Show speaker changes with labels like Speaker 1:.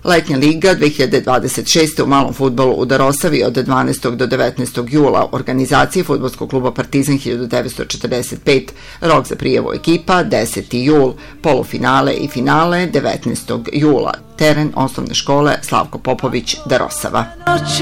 Speaker 1: Letnja liga 2026. u malom fudbalu u Darosavi od 12. do 19. jula, organizacije Fudbalskog kluba Partizan 1945, rok za prijavu ekipa 10. jul, polufinale i finale 19. jula, teren osnovne škole Slavko Popović, Darosava.